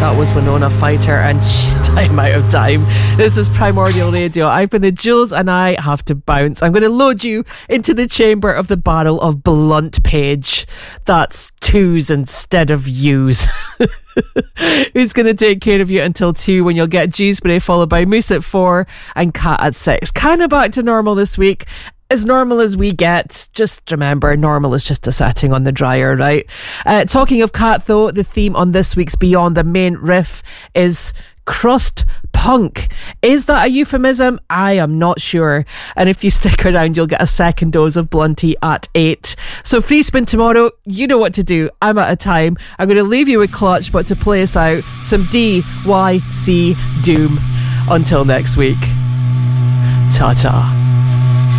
That was Winona Fighter, and shit, I'm out of time. This is Primordial Radio. I've been the Jules, and I have to bounce. I'm going to load you into the chamber of the barrel of Blunt Page. That's twos instead of U's. Who's going to take care of you until 2, when you'll get G-Spray followed by Moose at 4 and Cat at 6. Kind of back to normal this week. As normal as we get. Just remember, normal is just a setting on the dryer, right? Talking of Cat, though, the theme on this week's Beyond the Main Riff is crust punk. Is that a euphemism? I am not sure. And if you stick around, you'll get a second dose of Blunty at 8. So free spin tomorrow. You know what to do. I'm out of time. I'm going to leave you with Clutch, but to play us out, some DYC Doom. Until next week. Ta-ta.